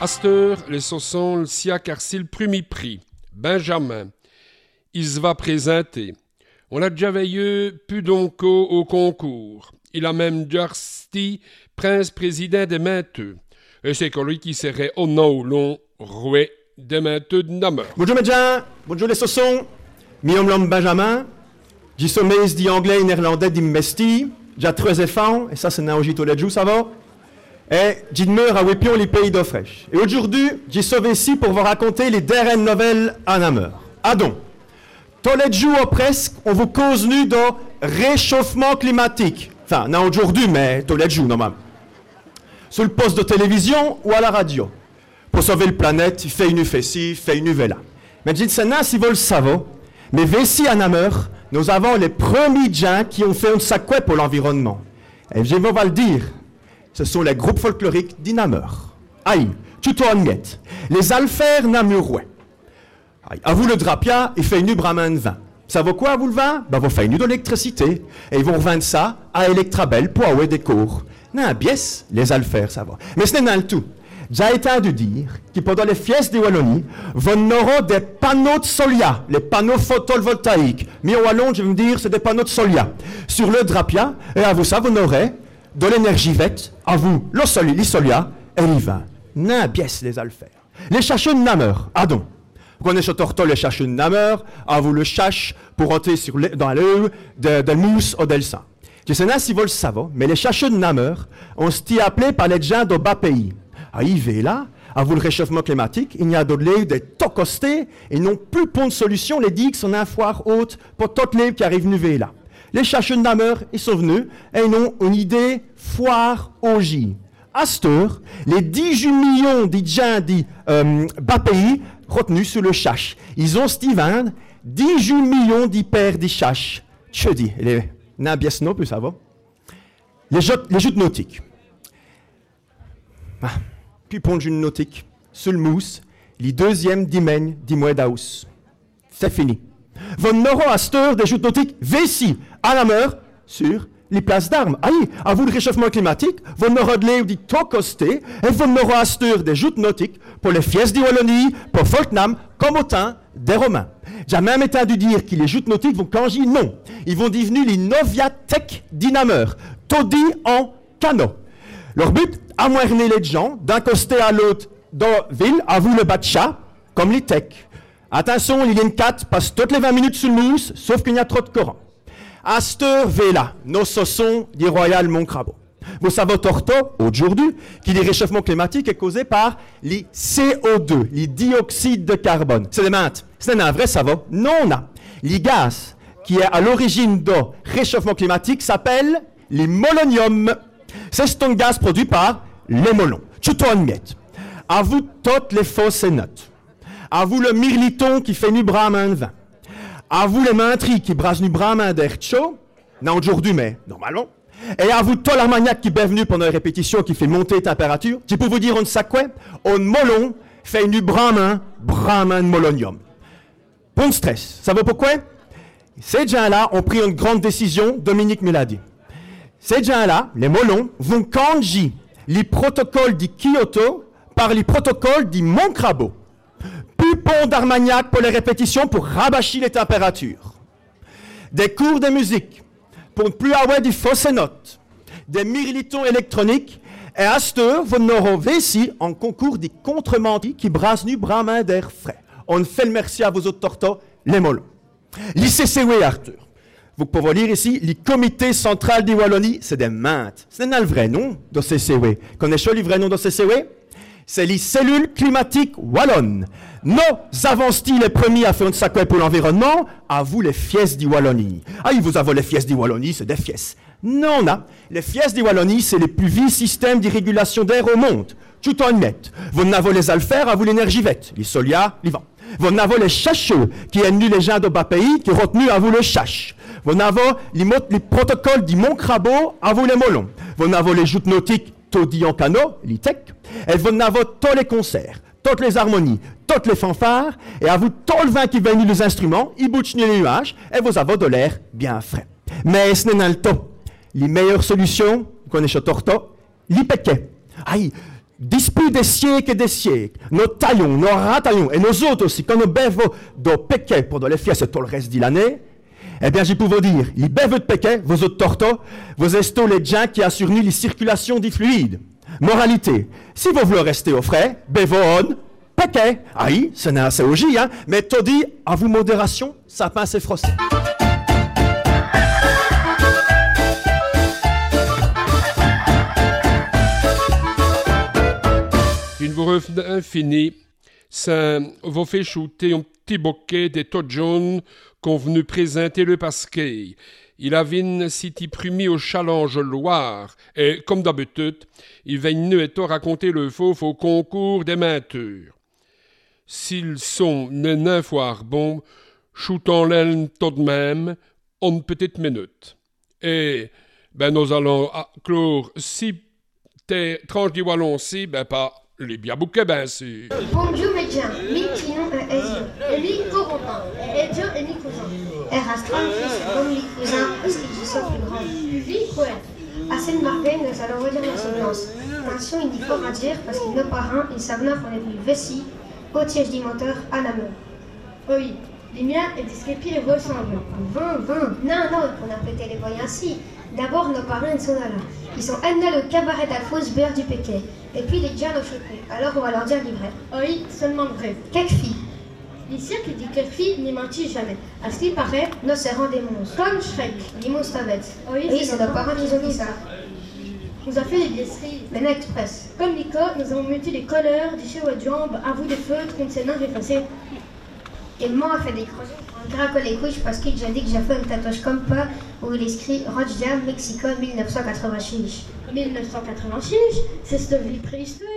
Asteur, les saussons, le siac arsil premier prix. Benjamin. Il se va présenter. On l'a déjà veillé Pudonco au concours. Il a même Dursti, prince-président des Mainteux. Et c'est lui qui serait au nom long roué des Mainteux de Namur. Bonjour médecin, bonjour les saussons. Mi-homme Benjamin. J'ai sommeil dit anglais et néerlandais d'immesti. J'ai 13 enfants, et ça c'est Naoji Toledjou, ça va? Et j'ai demeure à Wépion, les pays d'eau fraîche. Et aujourd'hui, j'ai sauvé ici pour vous raconter les dernières nouvelles à Namur. Adon. Toledjou ou presque, on vous cause nu de réchauffement climatique. Enfin, non aujourd'hui, mais Toledjou, normalement. Sur le poste de télévision ou à la radio. Pour sauver le planète, il fait une fessi, fait une là. Mais j'ai dit, c'est si vous le savez, mais ici à Namur, nous avons les premiers gens qui ont fait un sacouet pour l'environnement. Et je vais vous le dire, ce sont les groupes folkloriques d'Inamur. Aïe, tout en miette. Les alfers namurois. Aïe, à vous le drapia, il fait une bramin de vin. Ça vaut quoi à vous le vin? Ben, vous faites une de l'électricité. Et ils vont revendre ça à Electrabel pour avoir des cours. Non, biès, les alfers, ça va. Mais ce n'est pas le tout. J'ai été à dire que pendant les fiestes de Wallonie, vous aurez des panneaux de solia, les panneaux photovoltaïques. Mais au Wallon, je veux me dire, c'est des panneaux de solia. Sur le drapia, et à vous ça, vous aurez de l'énergie verte, à vous, le solia, et le vin. Non, biès, les alfers. Les chacheux de Namur, adon. Vous connaissez torto les chacheux de Namur, à vous le chache pour entrer dans l'œil de mousse ou del sang. Je sais pas si vous le savez, mais les chacheux de Namur, on s'y appelé par les gens de bas pays. À Yves là, à vous le réchauffement climatique, il y a d'autres livres des tocostés et non plus pour une solution, les digues sont un foire haute pour toutes les qui arrivent nuver là. Les chercheurs de Namur, ils sont venus et ils ont une idée foire au J. À cette heure, les 18 millions de gens du bas pays retenus sur le chache. Ils ont Steven, 18 millions d'hyper des chaches. Je dis, les nabies non plus ça va. Les joutes nautiques. Ah. Puis pondre une nautique, sur le mousse, les deuxièmes dimènes du mois d'août. C'est fini. Von Noro à cette heure des joutes nautiques, ici, à la mer, sur les places d'armes. Aïe, à vous le réchauffement climatique, von Noro de l'air du Tocosté, et von Noro à cette heure des joutes nautiques, pour les fiestes de Wallonie, pour Folknam, comme au temps des Romains. J'ai même été dû dire que les joutes nautiques vont changer, non. Ils vont devenir les Noviatech d'Inamur, toddy en canot. Leur but, amoerner les gens d'un côté à l'autre de la ville, à vous le batcha, comme les techs. Attention, il y a une 4 passe toutes les 20 minutes sous le mousse, sauf qu'il y a trop de courant. À cette heure, là, nos saussons du Royal Montcrabeau. Vous savez, torto, aujourd'hui, que le réchauffement climatique est causé par les CO2, les dioxydes de carbone. C'est des maintes. C'est un vrai, ça va? Non, non. Les gaz qui est à l'origine du réchauffement climatique s'appellent les moloniums. C'est un gaz produit par les molons. Tout en miette. À vous toutes les fausses notes. À vous le mirliton qui fait nu bramin de vin. À vous les mentries qui brassent nu bramin d'air chaud. Non aujourd'hui, mais normalement. Et à vous tout l'armagnac qui est venu pendant les répétitions qui fait monter la température. Je peux vous dire on sait quoi? Un molon fait nu bramin de molonium. Bon stress. Ça vaut pourquoi? Ces gens-là ont pris une grande décision, Dominique me l'a dit. Ces gens-là, les molons, vont changer les protocoles de Kyoto par les protocoles de Montcrabeau. Plus pont d'Armagnac pour les répétitions pour rabâcher les températures. Des cours de musique pour ne plus avoir des fausses notes. Des mirlitons électroniques. Et à cette heure, vous n'aurez ici un concours de contrementis qui brassent nu bramin d'air frais. On fait le merci à vos autres tortos, les molons. L'ICCW, Arthur. Vous pouvez lire ici, le comité central des Wallonie, c'est des maintes. C'est le vrai nom de CCW. Connaissez-vous le vrai nom de CCW? C'est les cellules climatiques wallonnes. Nous avons les premiers à faire un sacouet pour l'environnement, à vous les fiestes du Wallonie. Ah, vous avez les fiestes du Wallonie, c'est des fiestes. Non, non. Les fiestes du Wallonie, c'est les plus vieux systèmes de régulation d'air au monde. Tout en net. Vous n'avez les alfers, à vous l'énergie verte, les solia, les vents. Vous n'avez les chacheux, qui est nu les gens de bas pays, qui retenu à vous le chache. Vous n'avez les protocoles du Montcrabeau, à vous les molons. Vous n'avez les joutes nautiques, toddy en canot, les techs. Et vous n'avez tous les concerts, toutes les harmonies, toutes les fanfares, et à vous tout le vin qui vient les instruments, ils bouchent les nuages, et vous avez de l'air bien frais. Mais ce n'est pas le temps. Les meilleures solutions, vous connaissez torto, les péquets. Aïe, Dispute des siècles, nos taillons, nos rataillons, et nos autres aussi, quand nos bèves de péquet pour de les fiestes tout le reste de l'année, eh bien, j'ai pour vous dire, les bèves de péquet, vos autres tortos, vos estos les gens qui assurent les circulations des fluides. Moralité, si vous voulez rester au frais, bévon, péquet. Aïe, ce n'est assez au J, hein, mais t'as dit, à vous modération, ça pince et frosté. Une vous infini, ça vous fait shooter un petit bouquet des taux jaunes qu'on venu présenter le Pasquet. Il a vine city prumi au Challenge Loire et, comme d'habitude, il va nous raconter le faux au concours des menteurs. S'ils sont nains foire bons, shootant l'aile tout de même, en petite minute. Et, nous allons clore si tes tranches du wallon-ci, pas les bien bouquets, sûr. Bonjour mes gens, mi Clinon et Ezio, et mi Corentin, et Ezio et mi cousin. Erastron, fils comme mi cousin, parce qu'ils sont plus grands. Vi Coët. À Sainte-Margaine, nous allons redire la séquence. Mention uniforme à dire, parce qu'ils nos parrains, ils savent neuf, on est plus vessis, au tiège du moteur, à la main. Oui, les miens et des sképis les ressemblent. 20. Non, on a pété les voyants ainsi. D'abord, nos parrains, ils sont là. Ils sont amenés au cabaret d'Alphonse Béard du Péquet. Et puis, les gens au chocolat. Alors, on va leur dire livret. Oui, seulement vrai. Quelques filles. Ici, qui dit quelques filles n'y mentit jamais. À ce qu'il paraît, nos serrants des monstres. Comme Shrek. Les monstres à bêtes. Oui, c'est nos parents qui ont dit ça. Nous a fait des biaiseries. Maintenant, express. Comme Nico, nous avons muté des colleurs, des cheveux de jambes, à vous des feutres contre ses nains effacés. Et moi, a fait des crochets pour un craquer les couches parce qu'il j'ai dit que j'ai fait une tatouage comme pas où il est écrit Rotterdam, Mexico 1986. 1986, c'est cette vie préhistorique.